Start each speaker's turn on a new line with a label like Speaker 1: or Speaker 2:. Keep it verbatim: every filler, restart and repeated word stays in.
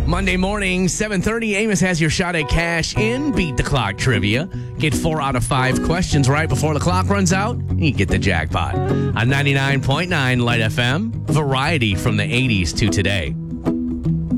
Speaker 1: Monday morning, seven thirty, Amos has your shot at cash in Beat the Clock trivia. Get four out of five questions right before the clock runs out, and you get the jackpot. On ninety-nine point nine Light F M, variety from the eighties to today.